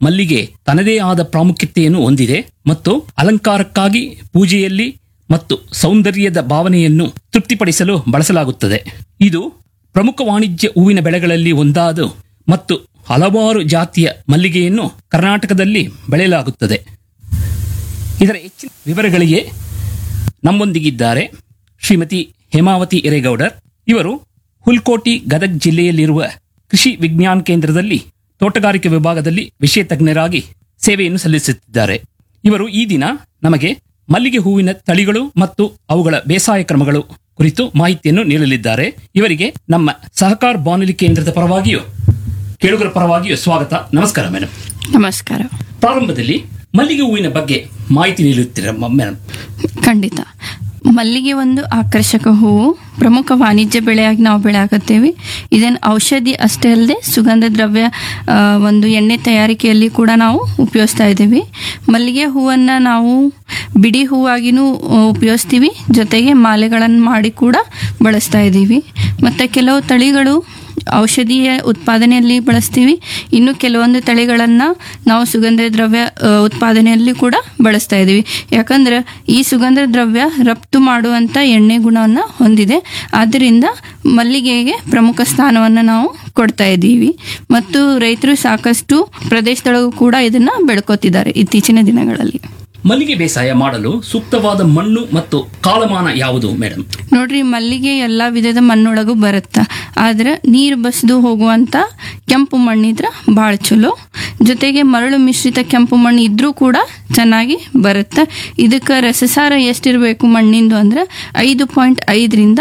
ಮಲ್ಲಿಗೆ ತನ್ನದೇ ಆದ ಪ್ರಾಮುಖ್ಯತೆಯನ್ನು ಹೊಂದಿದೆ ಮತ್ತು ಅಲಂಕಾರಕ್ಕಾಗಿ, ಪೂಜೆಯಲ್ಲಿ ಮತ್ತು ಸೌಂದರ್ಯದ ಭಾವನೆಯನ್ನು ತೃಪ್ತಿಪಡಿಸಲು ಬಳಸಲಾಗುತ್ತದೆ. ಇದು ಪ್ರಮುಖ ವಾಣಿಜ್ಯ ಹೂವಿನ ಬೆಳೆಗಳಲ್ಲಿ ಒಂದಾದ ಮತ್ತು ಹಲವಾರು ಜಾತಿಯ ಮಲ್ಲಿಗೆಯನ್ನು ಕರ್ನಾಟಕದಲ್ಲಿ ಬೆಳೆಯಲಾಗುತ್ತದೆ. ಇದರ ಹೆಚ್ಚಿನ ವಿವರಗಳಿಗೆ ನಮ್ಮೊಂದಿಗಿದ್ದಾರೆ ಶ್ರೀಮತಿ ಹೇಮಾವತಿ ಹಿರೇಗೌಡರ್. ಇವರು ಹುಲ್ಕೋಟಿ ಗದಗ್ ಜಿಲ್ಲೆಯಲ್ಲಿರುವ ಕೃಷಿ ವಿಜ್ಞಾನ ಕೇಂದ್ರದಲ್ಲಿ ತೋಟಗಾರಿಕೆ ವಿಭಾಗದಲ್ಲಿ ವಿಷಯ ತಜ್ಞರಾಗಿ ಸೇವೆಯನ್ನು ಸಲ್ಲಿಸುತ್ತಿದ್ದಾರೆ. ಇವರು ಈ ದಿನ ನಮಗೆ ಮಲ್ಲಿಗೆ ಹೂವಿನ ತಳಿಗಳು ಮತ್ತು ಅವುಗಳ ಬೇಸಾಯ ಕ್ರಮಗಳು ಕುರಿತು ಮಾಹಿತಿಯನ್ನು ನೀಡಲಿದ್ದಾರೆ. ಇವರಿಗೆ ನಮ್ಮ ಸಹಕಾರ ಬಾನುಲಿ ಕೇಂದ್ರದ ಪರವಾಗಿಯೂ ಕೇಳುಗರ ಪರವಾಗಿಯೂ ಸ್ವಾಗತ. ನಮಸ್ಕಾರ ಮೇಡಮ್. ನಮಸ್ಕಾರ. ಪ್ರಾರಂಭದಲ್ಲಿ ಮಲ್ಲಿಗೆ ಹೂವಿನ ಬಗ್ಗೆ ಮಾಹಿತಿ ನೀಡುತ್ತೀರಾ ಮೇಡಮ್? ಖಂಡಿತ. ಮಲ್ಲಿಗೆ ಒಂದು ಆಕರ್ಷಕ ಹೂವು, ಪ್ರಮುಖ ವಾಣಿಜ್ಯ ಬೆಳೆಯಾಗಿ ನಾವು ಬೆಳೆಯಾಕತ್ತೇವೆ. ಇದನ್ನು ಔಷಧಿ ಅಷ್ಟೇ ಅಲ್ಲದೆ ಸುಗಂಧ ದ್ರವ್ಯ ಒಂದು ಎಣ್ಣೆ ತಯಾರಿಕೆಯಲ್ಲಿ ಕೂಡ ನಾವು ಉಪಯೋಗಿಸ್ತಾ ಇದ್ದೀವಿ. ಮಲ್ಲಿಗೆ ಹೂವನ್ನು ನಾವು ಬಿಡಿ ಹೂವಾಗಿನೂ ಉಪಯೋಗಿಸ್ತೀವಿ, ಜೊತೆಗೆ ಮಾಲೆಗಳನ್ನು ಮಾಡಿ ಕೂಡ ಬಳಸ್ತಾ ಇದ್ದೀವಿ. ಮತ್ತು ಕೆಲವು ತಳಿಗಳು ಔಷಧೀಯ ಉತ್ಪಾದನೆಯಲ್ಲಿ ಬಳಸ್ತೀವಿ. ಇನ್ನು ಕೆಲವೊಂದು ತಳಿಗಳನ್ನು ನಾವು ಸುಗಂಧ ದ್ರವ್ಯ ಉತ್ಪಾದನೆಯಲ್ಲಿ ಕೂಡ ಬಳಸ್ತಾ ಇದ್ದೀವಿ. ಯಾಕಂದ್ರೆ ಈ ಸುಗಂಧ ದ್ರವ್ಯ ರಫ್ತು ಮಾಡುವಂಥ ಎಣ್ಣೆ ಗುಣವನ್ನು ಹೊಂದಿದೆ. ಆದ್ದರಿಂದ ಮಲ್ಲಿಗೆಗೆ ಪ್ರಮುಖ ಸ್ಥಾನವನ್ನು ನಾವು ಕೊಡ್ತಾ ಇದ್ದೀವಿ. ಮತ್ತು ರೈತರು ಸಾಕಷ್ಟು ಪ್ರದೇಶದೊಳಗೂ ಕೂಡ ಇದನ್ನು ಬೆಳ್ಕೋತಿದ್ದಾರೆ ಇತ್ತೀಚಿನ ದಿನಗಳಲ್ಲಿ. ಮಲ್ಲಿಗೆ ಬೇಸಾಯ ಮಾಡಲು ಸೂಕ್ತವಾದ ಮಣ್ಣು ಮತ್ತು ಕಾಲಮಾನ ಯಾವುದು ಮೇಡಮ್? ನೋಡ್ರಿ, ಮಲ್ಲಿಗೆ ಎಲ್ಲ ವಿಧದ ಮಣ್ಣೊಳಗೂ ಬರುತ್ತೆ. ಆದ್ರೆ ನೀರು ಬಸಿದು ಹೋಗುವಂತ ಕೆಂಪು ಮಣ್ಣಿದ್ರೆ ಭಾಳ ಚಲೋ. ಜೊತೆಗೆ ಮರಳು ಮಿಶ್ರಿತ ಕೆಂಪು ಮಣ್ಣು ಇದ್ರೂ ಕೂಡ ಚೆನ್ನಾಗಿ ಬರುತ್ತೆ. ಇದಕ್ಕೆ ರಸಸಾರ ಎಷ್ಟಿರಬೇಕು ಮಣ್ಣಿಂದು ಅಂದ್ರೆ 5.5ರಿಂದ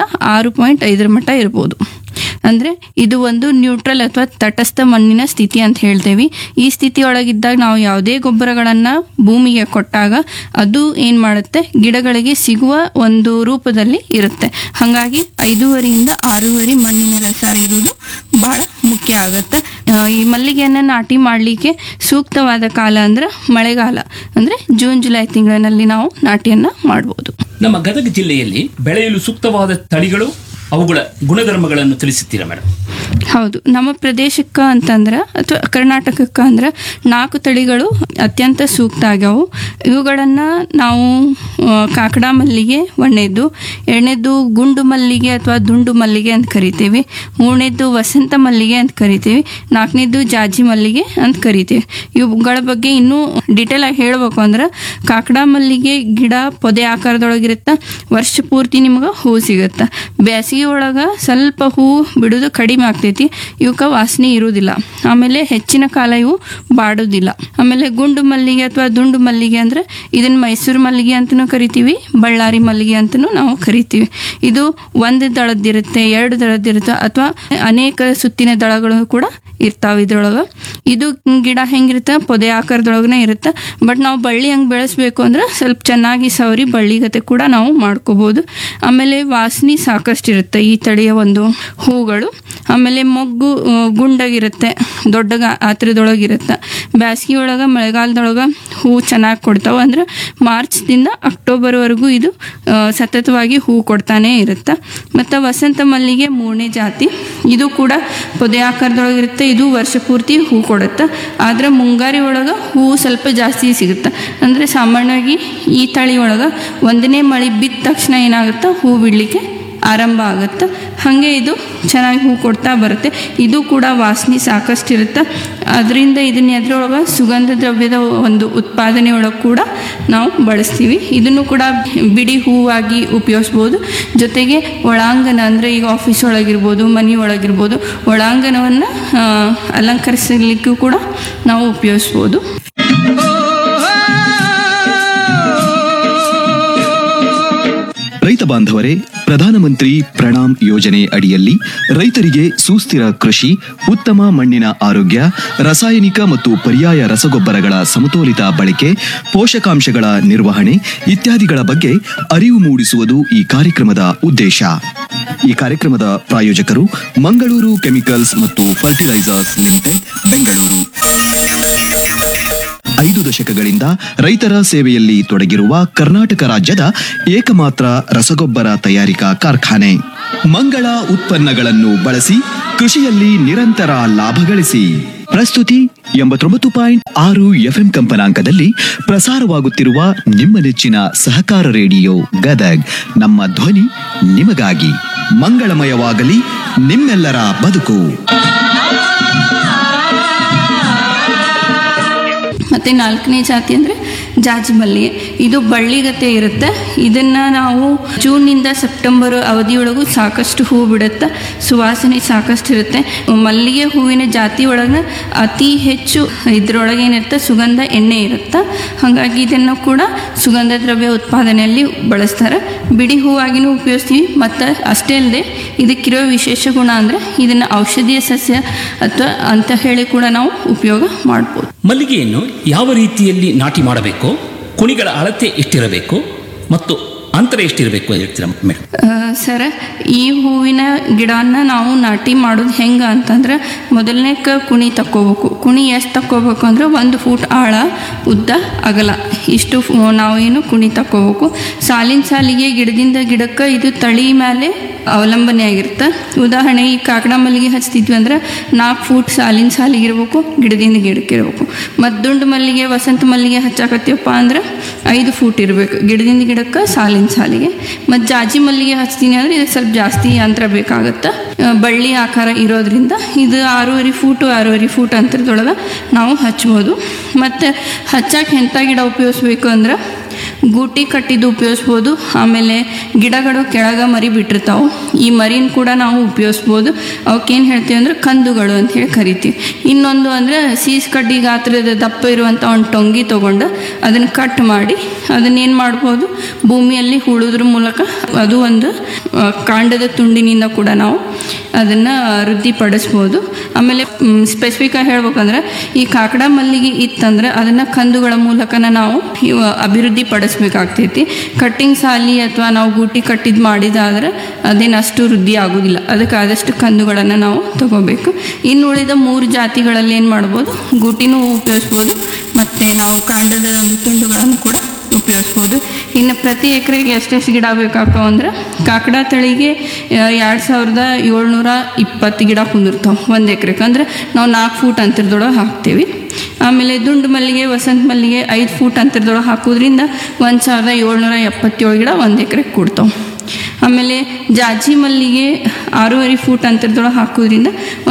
6.5 ಮಟ್ಟ ಇರ್ಬೋದು. ಅಂದ್ರೆ ಇದು ಒಂದು ನ್ಯೂಟ್ರಲ್ ಅಥವಾ ತಟಸ್ಥ ಮಣ್ಣಿನ ಸ್ಥಿತಿ ಅಂತ ಹೇಳ್ತೇವೆ. ಈ ಸ್ಥಿತಿಯೊಳಗಿದ್ದಾಗ ನಾವು ಯಾವುದೇ ಗೊಬ್ಬರಗಳನ್ನ ಭೂಮಿಗೆ ಕೊಟ್ಟಾಗ ಅದು ಏನ್ ಮಾಡುತ್ತೆ, ಗಿಡಗಳಿಗೆ ಸಿಗುವ ಒಂದು ರೂಪದಲ್ಲಿ ಇರುತ್ತೆ. ಹಾಗಾಗಿ 5.5ರಿಂದ 6 ಮಣ್ಣಿನ ರಸಾರ ಇರುವುದು ಬಹಳ ಮುಖ್ಯ ಆಗುತ್ತೆ. ಈ ಮಲ್ಲಿಗೆಯನ್ನ ನಾಟಿ ಮಾಡಲಿಕ್ಕೆ ಸೂಕ್ತವಾದ ಕಾಲ ಅಂದ್ರೆ ಮಳೆಗಾಲ, ಅಂದ್ರೆ ಜೂನ್ ಜುಲೈ ತಿಂಗಳಿನಲ್ಲಿ ನಾವು ನಾಟಿಯನ್ನ ಮಾಡಬಹುದು. ನಮ್ಮ ಗದಗ ಜಿಲ್ಲೆಯಲ್ಲಿ ಬೆಳೆಯಲು ಸೂಕ್ತವಾದ ತಳಿಗಳು, ಅವುಗಳ ಗುಣಧರ್ಮಗಳನ್ನು ತಿಳಿಸುತ್ತೀರಾ ಮೇಡಮ್? ಹೌದು. ನಮ್ಮ ಪ್ರದೇಶಕ್ಕೆ ಅಂತಂದ್ರೆ ಅಥವಾ ಕರ್ನಾಟಕಕ್ಕೆ ಅಂದ್ರೆ 4 ತಳಿಗಳು ಅತ್ಯಂತ ಸೂಕ್ತ ಆಗ್ಯಾವು. ಇವುಗಳನ್ನು ನಾವು ಕಾಕಡ ಮಲ್ಲಿಗೆ ಒಂದನೇದ್ದು, ಎರಡನೇದ್ದು ಗುಂಡು ಮಲ್ಲಿಗೆ ಅಥವಾ ದುಂಡು ಮಲ್ಲಿಗೆ ಅಂತ ಕರಿತೀವಿ, ಮೂರನೇದ್ದು ವಸಂತ ಮಲ್ಲಿಗೆ ಅಂತ ಕರಿತೀವಿ, 4ನೇದ್ದು ಜಾಜಿ ಮಲ್ಲಿಗೆ ಅಂತ ಕರಿತೀವಿ. ಇವುಗಳ ಬಗ್ಗೆ ಇನ್ನೂ ಡಿಟೇಲ್ ಆಗಿ ಹೇಳ್ಬೇಕು ಅಂದ್ರೆ ಕಾಕಡ ಮಲ್ಲಿಗೆ ಗಿಡ ಪೊದೆ ಆಕಾರದೊಳಗಿರುತ್ತೆ. ವರ್ಷ ಪೂರ್ತಿ ನಿಮ್ಗೆ ಹೂ ಸಿಗುತ್ತೆ. ಬೇಸಿಗೆ ಒಳಗ ಸ್ವಲ್ಪ ಹೂ ಬಿಡುವುದು ಕಡಿಮೆ ಆಗ್ತೈತಿ. ಇವಕ್ಕೆ ವಾಸನೆ ಇರುವುದಿಲ್ಲ. ಆಮೇಲೆ ಹೆಚ್ಚಿನ ಕಾಲ ಇವು ಬಾಡೋದಿಲ್ಲ. ಆಮೇಲೆ ಗುಂಡು ಮಲ್ಲಿಗೆ ಅಥವಾ ದುಂಡು ಮಲ್ಲಿಗೆ ಅಂದ್ರೆ ಇದನ್ನ ಮೈಸೂರು ಮಲ್ಲಿಗೆ ಅಂತನೂ ಕರಿತೀವಿ, ಬಳ್ಳಾರಿ ಮಲ್ಲಿಗೆ ಅಂತನೂ ನಾವು ಕರಿತೀವಿ. ಇದು ಒಂದು ದಳದಿರುತ್ತೆ, 2 ದಳದಿರುತ್ತೆ, ಅಥವಾ ಅನೇಕ ಸುತ್ತಿನ ದಳಗಳು ಕೂಡ ಇರ್ತಾವ ಇದ್ರೊಳಗ. ಇದು ಗಿಡ ಹೆಂಗಿರುತ್ತೆ, ಪೊದೆ ಆಕಾರದೊಳಗನೆ ಇರುತ್ತೆ. ಬಟ್ ನಾವು ಬಳ್ಳಿ ಹಂಗೆ ಬೆಳೆಸ್ಬೇಕು ಅಂದ್ರೆ ಸ್ವಲ್ಪ ಚೆನ್ನಾಗಿ ಸವರಿ ಬಳ್ಳಿಗತೆ ಕೂಡ ನಾವು ಮಾಡ್ಕೋಬಹುದು. ಆಮೇಲೆ ವಾಸನೆ ಸಾಕಷ್ಟು ಇರುತ್ತೆ ಈ ತಳಿಯ ಒಂದು ಹೂಗಳು. ಆಮೇಲೆ ಮೊಗ್ಗು ಗುಂಡಾಗಿರುತ್ತೆ, ದೊಡ್ಡ ಗಾತ್ರದೊಳಗಿರುತ್ತೆ. ಬ್ಯಾಸಿಗೆ ಒಳಗ ಮಳೆಗಾಲದೊಳಗ ಹೂ ಚೆನ್ನಾಗಿ ಕೊಡ್ತಾವ. ಅಂದ್ರೆ ಮಾರ್ಚ್ದಿಂದ ಅಕ್ಟೋಬರ್ವರೆಗೂ ಇದು ಸತತವಾಗಿ ಹೂ ಕೊಡ್ತಾನೆ ಇರುತ್ತೆ. ಮತ್ತು ವಸಂತ ಮಲ್ಲಿಗೆ 3ನೇ ಜಾತಿ. ಇದು ಕೂಡ ಪೊದೆ ಆಕಾರದೊಳಗಿರುತ್ತೆ. ಇದು ವರ್ಷ ಪೂರ್ತಿ ಹೂ ಕೊಡುತ್ತೆ. ಆದ್ರೆ ಮುಂಗಾರಿ ಒಳಗ ಹೂ ಸ್ವಲ್ಪ ಜಾಸ್ತಿ ಸಿಗುತ್ತೆ. ಅಂದ್ರೆ ಸಾಮಾನ್ಯವಾಗಿ ಈ ತಳಿ ಒಳಗ 1ನೇ ಮಳೆ ಬಿದ್ದ ತಕ್ಷಣ ಏನಾಗುತ್ತೆ, ಹೂ ಬಿಡಲಿಕ್ಕೆ ಆರಂಭ ಆಗುತ್ತೆ. ಹಾಗೆ ಇದು ಚೆನ್ನಾಗಿ ಹೂ ಕೊಡ್ತಾ ಬರುತ್ತೆ. ಇದು ಕೂಡ ವಾಸನೆ ಸಾಕಷ್ಟು ಇರುತ್ತೆ. ಅದರಿಂದ ಇದನ್ನ ಎದ್ರೊಳಗೆ ಸುಗಂಧ ದ್ರವ್ಯದ ಒಂದು ಉತ್ಪಾದನೆ ಒಳಗೆ ಕೂಡ ನಾವು ಬಳಸ್ತೀವಿ. ಇದನ್ನು ಕೂಡ ಬಿಡಿ ಹೂವಾಗಿ ಉಪಯೋಗಿಸ್ಬೋದು. ಜೊತೆಗೆ ಒಳಾಂಗಣ ಅಂದರೆ ಈಗ ಆಫೀಸ್ ಒಳಗಿರ್ಬೋದು, ಮನೆ ಒಳಗಿರ್ಬೋದು, ಒಳಾಂಗಣವನ್ನು ಅಲಂಕರಿಸಲಿಕ್ಕೂ ಕೂಡ ನಾವು ಉಪಯೋಗಿಸ್ಬೋದು. ರೈತ ಬಾಂಧವರೇ, ಪ್ರಧಾನಮಂತ್ರಿ ಪ್ರಣಾಮ್ ಯೋಜನೆ ಅಡಿಯಲ್ಲಿ ರೈತರಿಗೆ ಸುಸ್ಥಿರ ಕೃಷಿ, ಉತ್ತಮ ಮಣ್ಣಿನ ಆರೋಗ್ಯ, ರಾಸಾಯನಿಕ ಮತ್ತು ಪರ್ಯಾಯ ರಸಗೊಬ್ಬರಗಳ ಸಮತೋಲಿತ ಬಳಕೆ, ಪೋಷಕಾಂಶಗಳ ನಿರ್ವಹಣೆ ಇತ್ಯಾದಿಗಳ ಬಗ್ಗೆ ಅರಿವು ಮೂಡಿಸುವುದು ಈ ಕಾರ್ಯಕ್ರಮದ ಉದ್ದೇಶ. ಈ ಕಾರ್ಯಕ್ರಮದ ಪ್ರಾಯೋಜಕರು ಮಂಗಳೂರು ಕೆಮಿಕಲ್ಸ್ ಮತ್ತು ಫರ್ಟಿಲೈಸರ್ಸ್ ಲಿಮಿಟೆಡ್, ಬೆಂಗಳೂರು. 5 ದಶಕಗಳಿಂದ ರೈತರ ಸೇವೆಯಲ್ಲಿ ತೊಡಗಿರುವ ಕರ್ನಾಟಕ ರಾಜ್ಯದ ಏಕಮಾತ್ರ ರಸಗೊಬ್ಬರ ತಯಾರಿಕಾ ಕಾರ್ಖಾನೆ. ಮಂಗಳ ಉತ್ಪನ್ನಗಳನ್ನು ಬಳಸಿ ಕೃಷಿಯಲ್ಲಿ ನಿರಂತರ ಲಾಭ ಗಳಿಸಿ. ಪ್ರಸ್ತುತಿ 89.6 FM ಕಂಪನಾಂಕದಲ್ಲಿ ಪ್ರಸಾರವಾಗುತ್ತಿರುವ ನಿಮ್ಮ ನೆಚ್ಚಿನ ಸಹಕಾರ ರೇಡಿಯೋ ಗದಗ್ ನಮ್ಮ ಧ್ವನಿ ನಿಮಗಾಗಿ. ಮಂಗಳಮಯವಾಗಲಿ ನಿಮ್ಮೆಲ್ಲರ ಬದುಕು. ಮತ್ತು 4ನೇ ಜಾತಿ ಅಂದರೆ ಜಾಜಿ ಮಲ್ಲಿಗೆ. ಇದು ಬಳ್ಳಿಗತೆ ಇರುತ್ತೆ. ಇದನ್ನು ನಾವು ಜೂನ್ನಿಂದ ಸೆಪ್ಟೆಂಬರ್ ಅವಧಿಯೊಳಗೂ ಸಾಕಷ್ಟು ಹೂ ಬಿಡುತ್ತೆ, ಸುವಾಸನೆ ಸಾಕಷ್ಟು ಇರುತ್ತೆ. ಮಲ್ಲಿಗೆ ಹೂವಿನ ಜಾತಿ ಒಳಗೆ ಅತಿ ಹೆಚ್ಚು ಇದರೊಳಗೆ ಏನಿರುತ್ತೆ, ಸುಗಂಧ ಎಣ್ಣೆ ಇರುತ್ತೆ. ಹಾಗಾಗಿ ಇದನ್ನು ಕೂಡ ಸುಗಂಧ ದ್ರವ್ಯ ಉತ್ಪಾದನೆಯಲ್ಲಿ ಬಳಸ್ತಾರೆ. ಬಿಡಿ ಹೂವಾಗಿನೂ ಉಪಯೋಗಿಸ್ತೀವಿ. ಮತ್ತು ಅಷ್ಟೇ ಅಲ್ಲದೆ ಇದಕ್ಕಿರೋ ವಿಶೇಷ ಗುಣ ಅಂದರೆ ಇದನ್ನು ಔಷಧೀಯ ಸಸ್ಯ ಅಥವಾ ಅಂತ ಹೇಳಿ ಕೂಡ ನಾವು ಉಪಯೋಗ ಮಾಡ್ಬೋದು. ಮಲ್ಲಿಗೆಯನ್ನು ಯಾವ ರೀತಿಯಲ್ಲಿ ನಾಟಿ ಮಾಡಬೇಕು, ಕುಣಿಗಳ ಅಳತೆ ಎಷ್ಟಿರಬೇಕು ಮತ್ತು ಅಂತರ ಎಷ್ಟಿರಬೇಕು ಹೇಳ್ತೀರಾ ಮೇಡಮ್? ಸರ್, ಈ ಹೂವಿನ ಗಿಡನ ನಾವು ನಾಟಿ ಮಾಡೋದು ಹೆಂಗೆ ಅಂತಂದ್ರೆ, ಮೊದಲನೇ ಕುಣಿ ತಕ್ಕೋಬೇಕು. ಕುಣಿ ಎಷ್ಟು ತಕ್ಕೋಬೇಕು ಅಂದ್ರೆ 1 ಫೂಟ್ ಆಳ, ಉದ್ದ, ಅಗಲ ಇಷ್ಟು ನಾವೇನು ಕುಣಿ ತಕ್ಕೋಬೇಕು. ಸಾಲಿನ ಸಾಲಿಗೆ ಗಿಡದಿಂದ ಗಿಡಕ್ಕೆ ಇದು ತಳಿ ಮೇಲೆ ಅವಲಂಬನೆ ಆಗಿರುತ್ತೆ. ಉದಾಹರಣೆ, ಈ ಕಾಕಡ ಮಲ್ಲಿಗೆ ಹಚ್ತಿದ್ವಿ ಅಂದ್ರೆ 4 ಫೂಟ್ ಸಾಲಿನ ಸಾಲಿಗೆ ಇರಬೇಕು, ಗಿಡದಿಂದ ಗಿಡಕ್ಕೆ ಇರಬೇಕು. ಮತ್ತು ದುಂಡು ಮಲ್ಲಿಗೆ, ವಸಂತ ಮಲ್ಲಿಗೆ ಹಚ್ಚಾಕತ್ತೀವಪ್ಪ ಅಂದ್ರೆ 5 ಫೂಟ್ ಇರಬೇಕು, ಗಿಡದಿಂದ ಗಿಡಕ್ಕೆ ಸಾಲಿನ ಸಾಲಿಗೆ. ಮತ್ತು ಜಾಜಿ ಮಲ್ಲಿಗೆ ಹಚ್ತೀನಿ ಅಂದರೆ ಇದಕ್ಕೆ ಸ್ವಲ್ಪ ಜಾಸ್ತಿ ಅಂತರ ಬೇಕಾಗುತ್ತೆ, ಬಳ್ಳಿ ಆಕಾರ ಇರೋದ್ರಿಂದ. ಇದು 6.5 ಫೂಟ್ ಅಂತರದೊಳಗೆ ನಾವು ಹಚ್ಬೋದು. ಮತ್ತು ಹಚ್ಚಕ್ಕೆ ಎಂಥ ಗಿಡ ಉಪಯೋಗಿಸ್ಬೇಕು ಅಂದ್ರೆ ಗೂಟಿ ಕಟ್ಟಿದ್ದು ಉಪಯೋಗಿಸ್ಬೋದು. ಆಮೇಲೆ ಗಿಡಗಳು ಕೆಳಗೆ ಮರಿ ಬಿಟ್ಟಿರ್ತಾವೆ, ಈ ಮರಿನ ಕೂಡ ನಾವು ಉಪಯೋಗಿಸ್ಬೋದು. ಅವಕ್ಕೇನು ಹೇಳ್ತೀವಿ ಅಂದ್ರೆ ಕಂದುಗಳು ಅಂತ ಹೇಳಿ ಕರಿತೀವಿ. ಇನ್ನೊಂದು ಅಂದರೆ ಸೀಸ್ ಕಡ್ಡಿ ಗಾತ್ರದ ದಪ್ಪ ಇರುವಂಥ ಒಂದು ಟೊಂಗಿ ತೊಗೊಂಡು ಅದನ್ನು ಕಟ್ ಮಾಡಿ ಅದನ್ನೇನು ಮಾಡ್ಬೋದು, ಭೂಮಿಯಲ್ಲಿ ಹೂಳೋದ್ರ ಮೂಲಕ ಅದು ಒಂದು ಕಾಂಡದ ತುಂಡಿನಿಂದ ಕೂಡ ನಾವು ಅದನ್ನು ವೃದ್ಧಿಪಡಿಸ್ಬೋದು. ಆಮೇಲೆ ಸ್ಪೆಸಿಫಿಕ್ಕಾಗಿ ಹೇಳ್ಬೇಕಂದ್ರೆ ಈ ಕಾಕಡ ಮಲ್ಲಿಗೆ ಇತ್ತಂದ್ರೆ ಅದನ್ನು ಕಂದುಗಳ ಮೂಲಕನ ನಾವು ಅಭಿವೃದ್ಧಿ ಪಡಿಸ್ಬೇಕಾಗ್ತೈತಿ. ಕಟ್ಟಿಂಗ್ ಸಾಲಿ ಅಥವಾ ನಾವು ಗೂಟಿ ಕಟ್ಟಿದ್ದು ಮಾಡಿದಾದ್ರೆ ಅದೇನು ಅಷ್ಟು ವೃದ್ಧಿ ಆಗೋದಿಲ್ಲ. ಅದಕ್ಕೆ ಆದಷ್ಟು ಕಂದುಗಳನ್ನು ನಾವು ತಗೋಬೇಕು. ಇನ್ನು ಉಳಿದ 3 ಜಾತಿಗಳಲ್ಲಿ ಏನು ಮಾಡ್ಬೋದು, ಗೂಟಿನೂ ಉಪಯೋಗಿಸ್ಬೋದು ಮತ್ತು ನಾವು ಕಾಂಡದ ಒಂದು ತುಂಡುಗಳನ್ನು ಕೂಡ ಉಪಯೋಗಿಸ್ಬೋದು. ಇನ್ನು ಪ್ರತಿ ಎಕರೆಗೆ ಎಷ್ಟೆಷ್ಟು ಗಿಡ ಬೇಕಾಗ್ತಾವ ಅಂದ್ರೆ, ಕಾಕಡ ತಳಿಗೆ 2720 ಗಿಡ ಕುಂದಿರ್ತಾವೆ 1 ಎಕರೆಗೆ. ಅಂದರೆ ನಾವು 4 ಫೂಟ್ ಅಂತರದೊಳಗೆ ಹಾಕ್ತೀವಿ. ಆಮೇಲೆ ದುಂಡು ಮಲ್ಲಿಗೆ, ವಸಂತ ಮಲ್ಲಿಗೆ 5 ಫೂಟ್ ಅಂತರದೊಳಗೆ ಹಾಕೋದ್ರಿಂದ 1777 ಗಿಡ 1 ಎಕರೆಗೆ ಕೊಡ್ತಾವೆ. ಆಮೇಲೆ ಜಾಜಿ ಮಲ್ಲಿಗೆ 6.5 ಫೂಟ್ ಅಂತರದೊಳಗೆ ಹಾಕೋದ್ರಿಂದ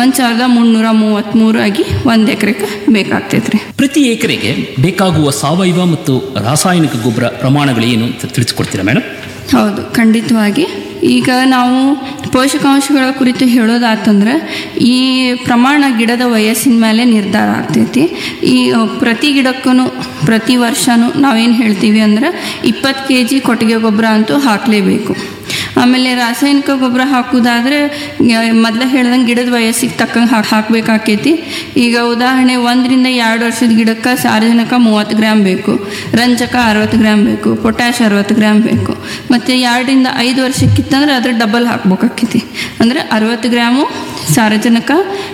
1333 ಆಗಿ 1 ಎಕರೆಗೆ ಬೇಕಾಗ್ತೈತ್ರಿ. ಪ್ರತಿ ಎಕರೆಗೆ ಬೇಕಾಗುವ ಸಾವಯವ ಮತ್ತು ರಾಸಾಯನಿಕ ಗೊಬ್ಬರ ಪ್ರಮಾಣಗಳೇನು ಅಂತ ತಿಳಿಸ್ಕೊಡ್ತೀರಾ ಮೇಡಮ್? ಹೌದು, ಖಂಡಿತವಾಗಿ. ಈಗ ನಾವು ಪೋಷಕಾಂಶಗಳ ಕುರಿತು ಹೇಳೋದಾತಂದ್ರೆ ಈ ಪ್ರಮಾಣ ಗಿಡದ ವಯಸ್ಸಿನ ಮೇಲೆ ನಿರ್ಧಾರ ಆಗ್ತೈತಿ. ಈ ಪ್ರತಿ ಗಿಡಕ್ಕೂ ಪ್ರತಿ ವರ್ಷವೂ ನಾವೇನು ಹೇಳ್ತೀವಿ ಅಂದ್ರೆ 20 kg ಕೊಟ್ಟಿಗೆ ಗೊಬ್ಬರ ಅಂತೂ ಹಾಕಲೇಬೇಕು. ಆಮೇಲೆ ರಾಸಾಯನಿಕ ಗೊಬ್ಬರ ಹಾಕೋದಾದರೆ ಮೊದಲೇ ಹೇಳ್ದಂಗೆ ಗಿಡದ ವಯಸ್ಸಿಗೆ ತಕ್ಕಂಗೆ ಹಾಕಬೇಕಾಕೈತಿ. ಈಗ ಉದಾಹರಣೆ 1 ರಿಂದ 2 ವರ್ಷದ ಗಿಡಕ್ಕೆ ಸಾರಜನಕ 30 ಗ್ರಾಮ್ ಬೇಕು, ರಂಜಕ 60 ಗ್ರಾಮ್ ಬೇಕು, ಪೊಟ್ಯಾಶ್ 60 ಗ್ರಾಮ್ ಬೇಕು. ಮತ್ತು 2 ರಿಂದ 5 ವರ್ಷಕ್ಕಿತ್ತಂದ್ರೆ ಅದ್ರ ಡಬಲ್ ಹಾಕ್ಬೇಕಾಕೈತಿ. ಅಂದರೆ 60 ಗ್ರಾಮು ಸಾರಜನಕ,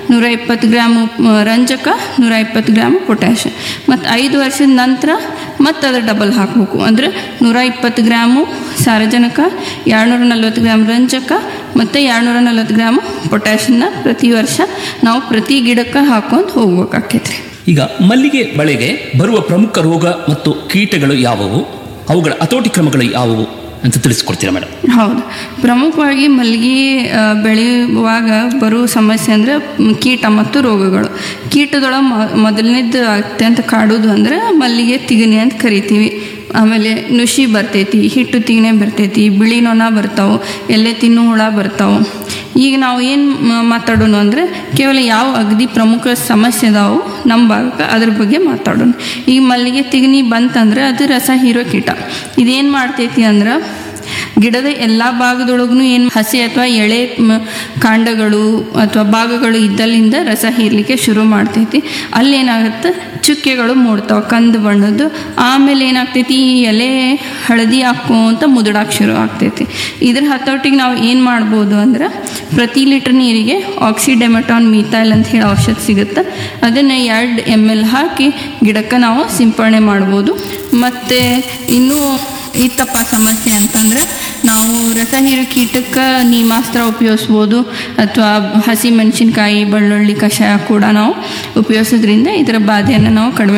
120 ಗ್ರಾಮು ರಂಜಕ, 120 ಗ್ರಾಮು ಪೊಟ್ಯಾಶ್. ಮತ್ತು 5 ವರ್ಷದ ನಂತರ ಮತ್ತು ಅದ್ರ ಡಬಲ್ ಹಾಕಬೇಕು. ಅಂದರೆ 120 ಗ್ರಾಮು ಸಾರಜನಕ, 240 ಗ್ರಾಮ್ ರಂಜಕ ಮತ್ತು 240 ಗ್ರಾಮ್ ಪೊಟ್ಯಾಷನ್ನ ಪ್ರತಿ ವರ್ಷ ನಾವು ಪ್ರತಿ ಗಿಡಕ್ಕೆ ಹಾಕೊಂಡು ಹೋಗ್ಬೇಕಾಕೈತ್ರಿ. ಈಗ ಮಲ್ಲಿಗೆ ಬೆಳೆಗೆ ಬರುವ ಪ್ರಮುಖ ರೋಗ ಮತ್ತು ಕೀಟಗಳು ಯಾವುವು, ಅವುಗಳ ಹತೋಟಿ ಕ್ರಮಗಳು ಯಾವುವು ಅಂತ ತಿಳಿಸ್ಕೊಡ್ತೀರಾ ಮೇಡಮ್? ಹೌದು, ಪ್ರಮುಖವಾಗಿ ಮಲ್ಲಿಗೆ ಬೆಳೆಯುವಾಗ ಬರುವ ಸಮಸ್ಯೆ ಅಂದರೆ ಕೀಟ ಮತ್ತು ರೋಗಗಳು. ಕೀಟದೊಳಗೆ ಮೊದಲನೇದು ಅತ್ಯಂತ ಕಾಡೋದು ಅಂದರೆ ಮಲ್ಲಿಗೆ ತಿಗಣೆ ಅಂತ ಕರಿತೀವಿ. ಆಮೇಲೆ ನುಷಿ ಬರ್ತೈತಿ, ಹಿಟ್ಟು ತಿಗಣೆ ಬರ್ತೈತಿ, ಬಿಳಿ ನೊಣ ಬರ್ತಾವೆ, ಎಲೆ ತಿನ್ನು ಹುಳ ಬರ್ತಾವೆ. ಈಗ ನಾವು ಏನು ಮಾತಾಡೋಣ ಅಂದರೆ ಕೇವಲ ಯಾವ ಅಗದಿ ಪ್ರಮುಖ ಸಮಸ್ಯೆ ಅದಾವು ನಮ್ಮ ಭಾಗಕ್ಕೆ ಅದ್ರ ಬಗ್ಗೆ ಮಾತಾಡೋಣ. ಈಗ ಮಲ್ಲಿಗೆ ತಿಗಣೆ ಬಂತಂದ್ರೆ ಅದು ರಸ ಹೀರೋ ಕೀಟ. ಇದೇನು ಮಾಡ್ತೈತಿ ಅಂದ್ರೆ ಗಿಡದ ಎಲ್ಲ ಭಾಗದೊಳಗೂ ಏನು ಹಸಿ ಅಥವಾ ಎಳೆ ಕಾಂಡಗಳು ಅಥವಾ ಭಾಗಗಳು ಇದ್ದಲ್ಲಿಂದ ರಸ ಹೀರಲಿಕ್ಕೆ ಶುರು ಮಾಡ್ತೈತಿ. ಅಲ್ಲೇನಾಗುತ್ತೆ, ಚುಕ್ಕೆಗಳು ಮೂಡ್ತಾವೆ ಕಂದು ಬಣ್ಣದ್ದು. ಆಮೇಲೆ ಏನಾಗ್ತೈತಿ, ಈ ಎಲೆ ಹಳದಿ ಹಾಕೋಂತ ಮುದುಡಾಕ್ ಶುರು ಆಗ್ತೈತಿ. ಇದ್ರ ಹತೋಟಿಗೆ ನಾವು ಏನು ಮಾಡ್ಬೋದು ಅಂದ್ರೆ ಪ್ರತಿ ಲೀಟ್ರ್ ನೀರಿಗೆ ಆಕ್ಸಿಡೆಮಟಾನ್ ಮೀಥೈಲ್ ಅಂತ ಹೇಳಿ ಔಷಧ ಸಿಗುತ್ತೆ. ಅದನ್ನು 2 ml ಹಾಕಿ ಗಿಡಕ್ಕೆ ನಾವು ಸಿಂಪಡಣೆ ಮಾಡ್ಬೋದು. ಮತ್ತು ಇನ್ನೂ ಇತ್ತಪ್ಪ ಸಮಸ್ಯೆ ಅಂತಂದ್ರೆ ನಾವು ರಸಹೀರು ಕೀಟಕ್ಕೆ ನೀಮಾಸ್ತ್ರ ಉಪಯೋಗಿಸ್ಬೋದು, ಅಥವಾ ಹಸಿ ಮೆಣಸಿನ್ಕಾಯಿ ಬೆಳ್ಳುಳ್ಳಿ ಕಷಾಯ ಕೂಡ ನಾವು ಉಪಯೋಗಿಸೋದ್ರಿಂದ ಇದರ ಬಾಧೆಯನ್ನು ನಾವು ಕಡಿಮೆ